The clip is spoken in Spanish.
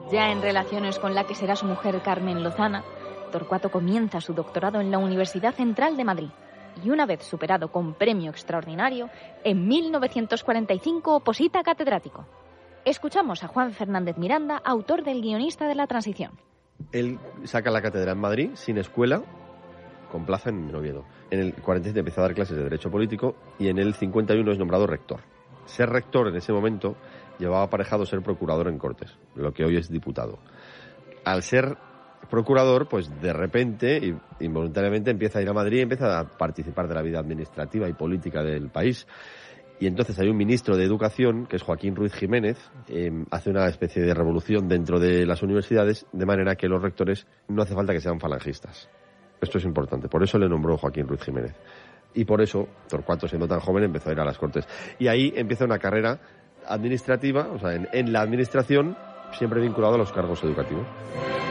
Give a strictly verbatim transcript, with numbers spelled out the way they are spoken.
Ya en relaciones con la que será su mujer Carmen Lozana, Torcuato comienza su doctorado en la Universidad Central de Madrid y una vez superado con premio extraordinario, en mil novecientos cuarenta y cinco oposita a catedrático. Escuchamos a Juan Fernández Miranda, autor del Guionista de la Transición. Él saca la cátedra en Madrid, sin escuela, con plaza en Oviedo. En el cuarenta y siete empieza a dar clases de Derecho Político y en el cincuenta y uno es nombrado rector. Ser rector en ese momento llevaba aparejado ser procurador en Cortes, lo que hoy es diputado. Al ser procurador, pues de repente, involuntariamente, empieza a ir a Madrid y empieza a participar de la vida administrativa y política del país. Y entonces hay un ministro de Educación, que es Joaquín Ruiz Jiménez, eh, hace una especie de revolución dentro de las universidades, de manera que los rectores no hace falta que sean falangistas. Esto es importante, por eso le nombró Joaquín Ruiz Jiménez. Y por eso, Torcuato, siendo tan joven, empezó a ir a las Cortes. Y ahí empieza una carrera administrativa, o sea, en, en la administración, siempre vinculado a los cargos educativos.